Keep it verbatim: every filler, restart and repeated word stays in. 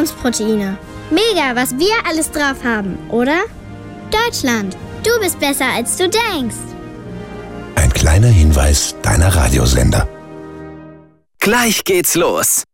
Lebensproteine. Mega, was wir alles drauf haben, oder? Deutschland, du bist besser, als du denkst. Ein kleiner Hinweis deiner Radiosender. Gleich geht's los.